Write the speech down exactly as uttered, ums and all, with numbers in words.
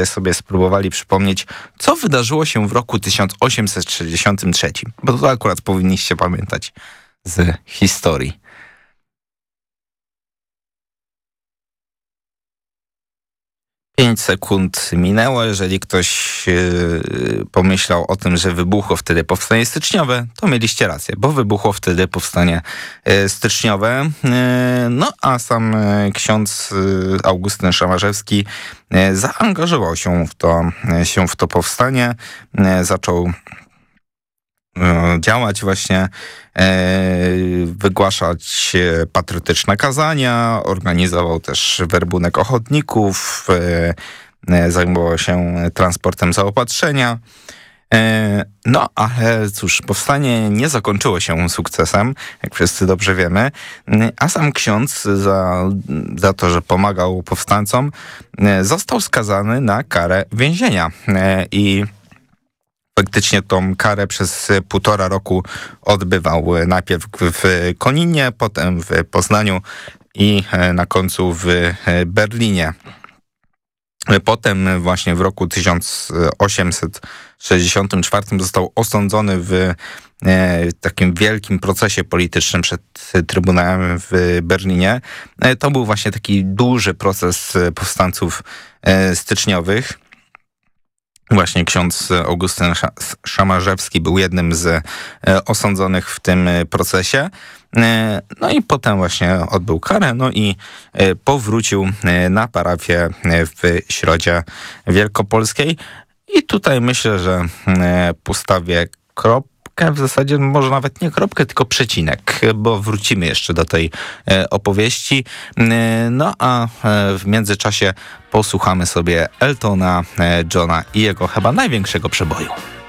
sobie spróbowali przypomnieć, co wydarzyło się w roku tysiąc osiemset sześćdziesiątym trzecim, bo to akurat powinniście pamiętać z historii. Pięć sekund minęło. Jeżeli ktoś yy, pomyślał o tym, że wybuchło wtedy powstanie styczniowe, to mieliście rację, bo wybuchło wtedy powstanie yy, styczniowe. Yy, no a sam yy, ksiądz yy, Augustyn Szamarzewski yy, zaangażował się w to, yy, się w to powstanie. Yy, zaczął działać właśnie, wygłaszać patriotyczne kazania, organizował też werbunek ochotników, zajmował się transportem zaopatrzenia. No, ale cóż, powstanie nie zakończyło się sukcesem, jak wszyscy dobrze wiemy, a sam ksiądz za, za to, że pomagał powstańcom, został skazany na karę więzienia i faktycznie tą karę przez półtora roku odbywał najpierw w Koninie, potem w Poznaniu i na końcu w Berlinie. Potem właśnie w roku tysiąc osiemset sześćdziesiątym czwartym został osądzony w takim wielkim procesie politycznym przed Trybunałem w Berlinie. To był właśnie taki duży proces powstańców styczniowych. Właśnie ksiądz Augustyn Szamarzewski był jednym z osądzonych w tym procesie. No i potem właśnie odbył karę, no i powrócił na parafię w Środzie Wielkopolskiej. I tutaj myślę, że postawię kropkę, w zasadzie może nawet nie kropkę, tylko przecinek, bo wrócimy jeszcze do tej opowieści. No a w międzyczasie posłuchamy sobie Eltona Johna i jego chyba największego przeboju.